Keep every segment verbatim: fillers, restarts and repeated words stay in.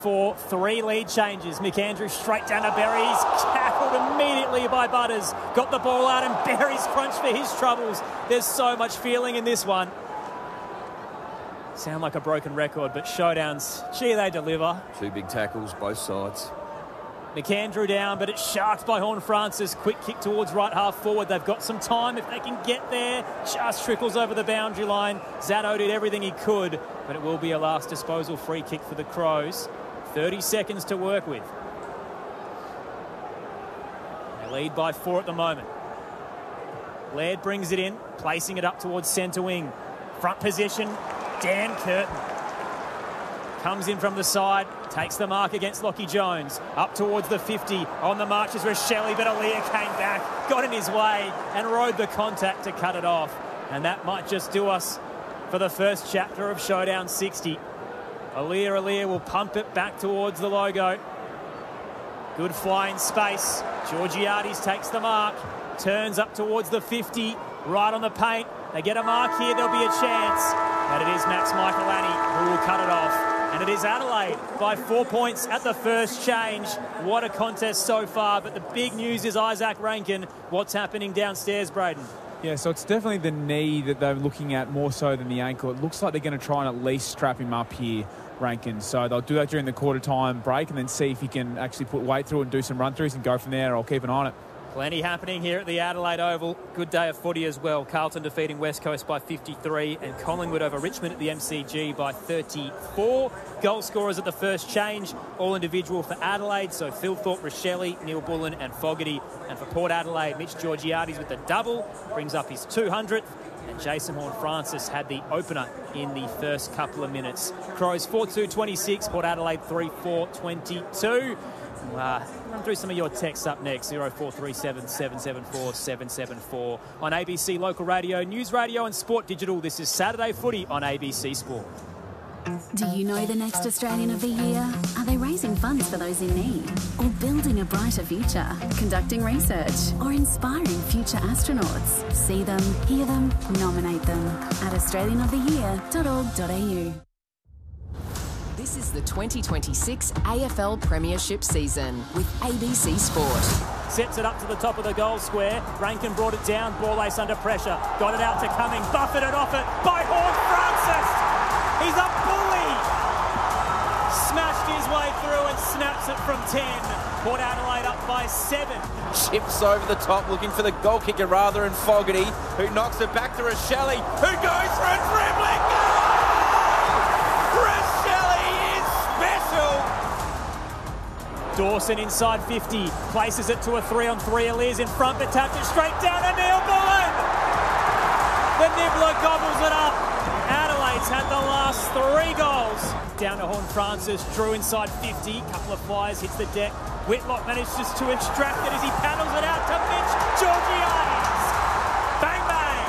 For three lead changes. McAndrew straight down to Berries, tackled immediately by Butters, got the ball out and Berries crunched for his troubles. There's so much feeling in this one. Sound like a broken record, but Showdowns, gee, they deliver. Two big tackles, both sides. McAndrew down, but it's sharked by Horne-Francis. Quick kick towards right half forward. They've got some time if they can get there. Just trickles over the boundary line. Zato did everything he could, but it will be a last disposal free kick for the Crows. thirty seconds to work with. They lead by four at the moment. Laird brings it in, placing it up towards centre wing. Front position, Dan Curtin. Comes in from the side, takes the mark against Lockie Jones. Up towards the fifty. On the march is Rochelle, but Aaliyah came back, got in his way and rode the contact to cut it off. And that might just do us for the first chapter of Showdown sixty. Aaliyah, Aaliyah will pump it back towards the logo. Good fly in space. Georgiades takes the mark. Turns up towards the fifty. Right on the paint. They get a mark here. There'll be a chance. But it is Max Michaelani who will cut it off. And it is Adelaide by four points at the first change. What a contest so far. But the big news is Isaac Rankin. What's happening downstairs, Braden? Yeah, so it's definitely the knee that they're looking at more so than the ankle. It looks like they're going to try and at least strap him up here, Rankin. So they'll do that during the quarter time break and then see if he can actually put weight through it and do some run-throughs and go from there. I'll keep an eye on it. Plenty happening here at the Adelaide Oval. Good day of footy as well. Carlton defeating West Coast by fifty-three and Collingwood over Richmond at the M C G by thirty-four. Goal scorers at the first change, all individual for Adelaide. So Phil Thorpe, Rochelle, Neil Bullen and Fogarty. And for Port Adelaide, Mitch Georgiades with the double, brings up his two hundredth. And Jason Horne-Francis had the opener in the first couple of minutes. Crows four two twenty-six, Port Adelaide three four twenty-two. Uh, run through some of your texts up next. zero four three seven, seven seven four, seven seven four on A B C Local Radio, News Radio and Sport Digital. This is Saturday Footy on A B C Sport. Do you know the next Australian of the Year? Are they raising funds for those in need? Or building a brighter future? Conducting research? Or inspiring future astronauts? See them, hear them, nominate them at australian of the year dot org dot a u. This is the twenty twenty-six A F L Premiership season with A B C Sport. Sets it up to the top of the goal square. Rankin brought it down. Ball ace under pressure. Got it out to Cumming. Buffeted off it by Horne-Francis. He's a bully. Smashed his way through and snaps it from ten. Port Adelaide up by seven. Chips over the top, looking for the goal kicker rather than Fogarty, who knocks it back to Rochelle, who goes for a dribbling goal. Dawson inside fifty, places it to a three on three. Alia's in front, but tapped it straight down to Neil Bullen. The Nibbler gobbles it up. Adelaide's had the last three goals. Down to Horne-Francis, Drew inside fifty, couple of flyers, hits the deck. Whitlock manages to extract it as he paddles it out to Mitch Georgiades. Bang, bang.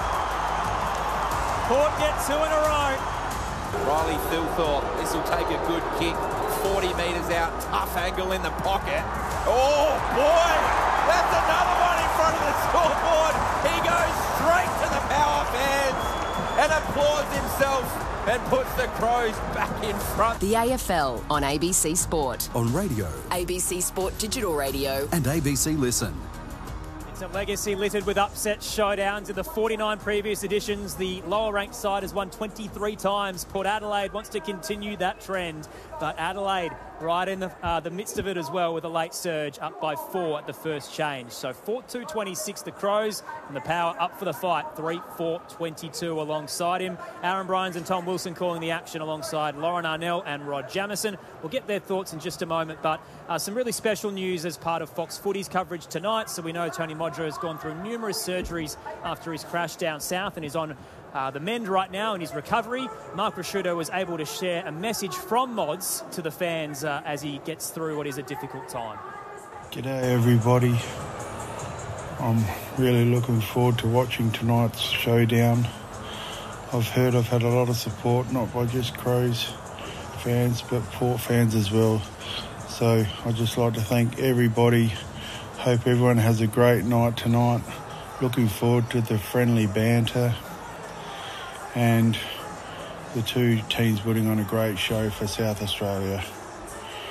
Port get two in a row. Riley Thilthorpe, this will take a good kick. forty metres out, tough angle in the pocket. Oh boy, that's another one in front of the scoreboard. He goes straight to the power fans and applauds himself and puts the Crows back in front. The A F L on A B C Sport. On radio. A B C Sport Digital Radio. And A B C Listen. It's a legacy littered with upset showdowns. In the forty-nine previous editions, the lower-ranked side has won twenty-three times. Port Adelaide wants to continue that trend, but Adelaide right in the, uh, the midst of it as well with a late surge, up by four at the first change. So four two twenty-six, the Crows, and the Power up for the fight, three four twenty-two alongside him. Aaron Bryans and Tom Wilson calling the action alongside Lauren Arnell and Rod Jamieson. We'll get their thoughts in just a moment, but uh, some really special news as part of Fox Footy's coverage tonight. So we know Tony Modra has gone through numerous surgeries after his crash down south and is on Uh, the mend right now in his recovery. Mark Rasciuto was able to share a message from Mods to the fans uh, as he gets through what is a difficult time. G'day everybody. I'm really looking forward to watching tonight's showdown. I've heard I've had a lot of support, not by just Crows fans, but Port fans as well. So I'd just like to thank everybody. Hope everyone has a great night tonight. Looking forward to the friendly banter and the two teams putting on a great show for South Australia.